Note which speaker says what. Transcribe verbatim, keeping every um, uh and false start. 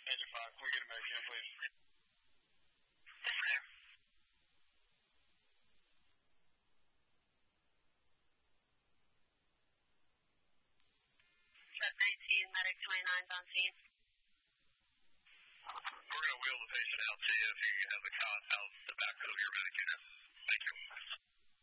Speaker 1: Engine five, can we get a medic in, please?
Speaker 2: Yes, sir. Set nineteen, medic twenty-nine's on scene.
Speaker 1: We're going to wheel the patient out to you if you have the cot out